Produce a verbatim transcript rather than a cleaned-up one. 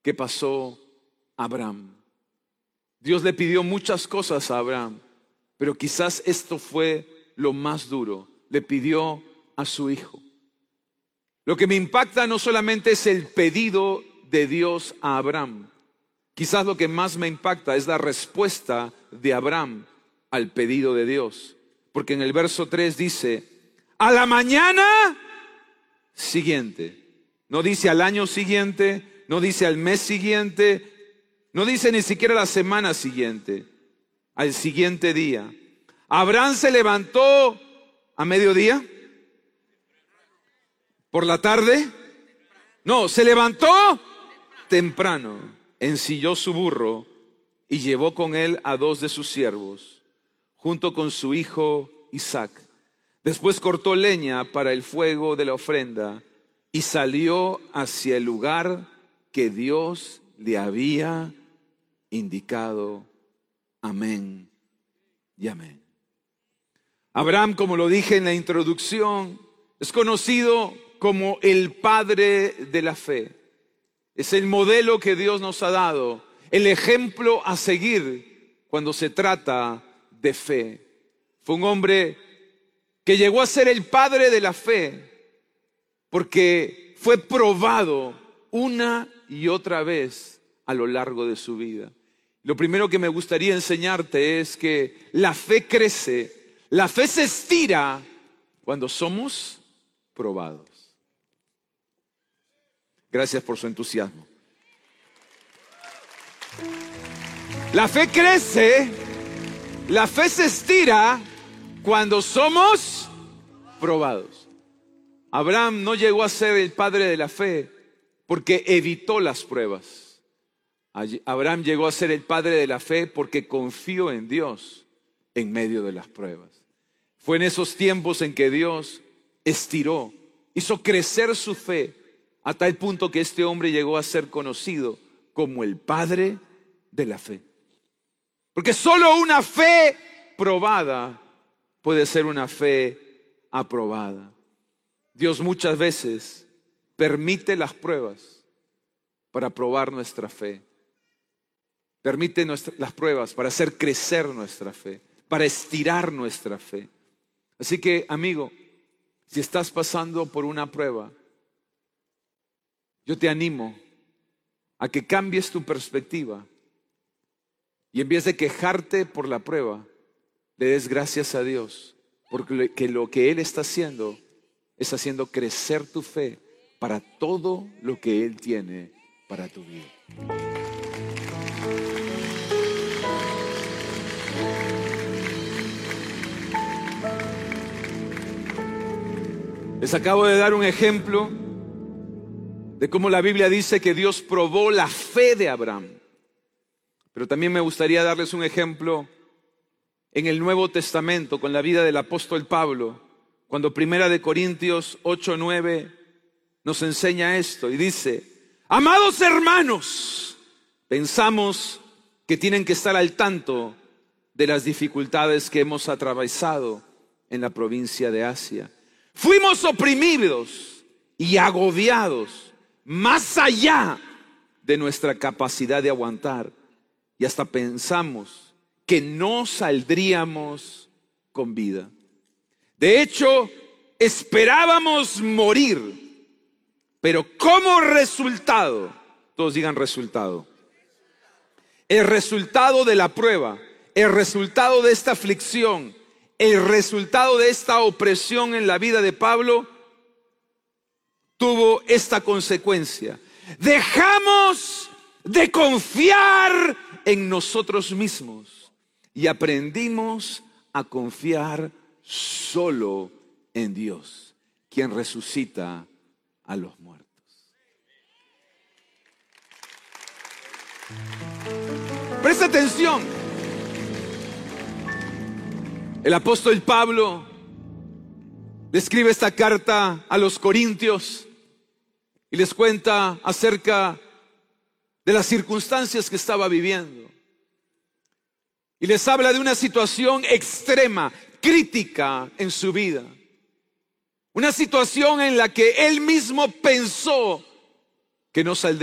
que pasó Abraham. Dios le pidió muchas cosas a Abraham, pero quizás esto fue lo más duro. Le pidió a su hijo. Lo que me impacta no solamente es el pedido de Dios a Abraham. Quizás lo que más me impacta es la respuesta de Abraham al pedido de Dios. Porque en el verso tres dice, a la mañana siguiente. No dice al año siguiente, no dice al mes siguiente, no dice ni siquiera la semana siguiente, al siguiente día. Abraham se levantó a mediodía, por la tarde. No, se levantó temprano, ensilló su burro y llevó con él a dos de sus siervos, junto con su hijo Isaac. Después cortó leña para el fuego de la ofrenda y salió hacia el lugar que Dios le había indicado. Amén y amén. Abraham, como lo dije en la introducción, es conocido como el padre de la fe. Es el modelo que Dios nos ha dado, el ejemplo a seguir cuando se trata de fe. Fue un hombre que llegó a ser el padre de la fe porque fue probado una y otra vez a lo largo de su vida. Lo primero que me gustaría enseñarte es que la fe crece, la fe se estira cuando somos probados. Gracias por su entusiasmo. La fe crece, la fe se estira cuando somos probados. Abraham no llegó a ser el padre de la fe porque evitó las pruebas. Abraham llegó a ser el padre de la fe porque confió en Dios en medio de las pruebas. Fue en esos tiempos en que Dios estiró, hizo crecer su fe a tal punto que este hombre llegó a ser conocido como el padre de la fe. Porque solo una fe probada puede ser una fe aprobada. Dios muchas veces permite las pruebas para probar nuestra fe. Permite nuestra, las pruebas para hacer crecer nuestra fe, para estirar nuestra fe. Así que, amigo, si estás pasando por una prueba, yo te animo a que cambies tu perspectiva y en vez de quejarte por la prueba, le des gracias a Dios, porque que lo que Él está haciendo es haciendo crecer tu fe para todo lo que Él tiene para tu vida. Les acabo de dar un ejemplo de cómo la Biblia dice que Dios probó la fe de Abraham. Pero también me gustaría darles un ejemplo en el Nuevo Testamento con la vida del apóstol Pablo, cuando Primera de Corintios ocho nueve nos enseña esto y dice: amados hermanos, pensamos que tienen que estar al tanto de las dificultades que hemos atravesado en la provincia de Asia. Fuimos oprimidos y agobiados más allá de nuestra capacidad de aguantar y hasta pensamos que no saldríamos con vida. De hecho, esperábamos morir, pero como resultado, todos digan resultado, el resultado de la prueba, el resultado de esta aflicción, el resultado de esta opresión en la vida de Pablo tuvo esta consecuencia: dejamos de confiar en nosotros mismos y aprendimos a confiar solo en Dios, quien resucita a los muertos. Presta atención. El apóstol Pablo le escribe esta carta a los corintios y les cuenta acerca de las circunstancias que estaba viviendo. Y les habla de una situación extrema, crítica en su vida. Una situación en la que él mismo pensó que no saldría.